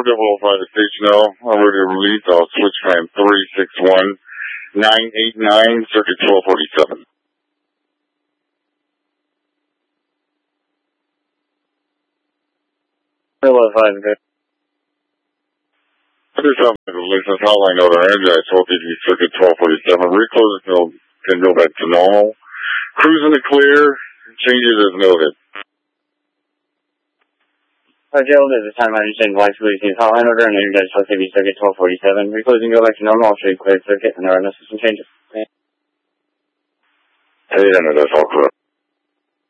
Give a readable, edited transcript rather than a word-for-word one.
005 to station L. I'm ready to release. I'll switch time 361989, circuit 1247. 005, good. This is the license hotline order energized 1250 circuit 1247. Reclose can go back to normal. Cruising to clear. Changes as noted. Gerald, this is time understand Black Solutions hotline order and energized 1250 circuit 1247. Reclosing go back to normal. I'll show you cleared circuit and there are no system changes. Hey, that's all correct.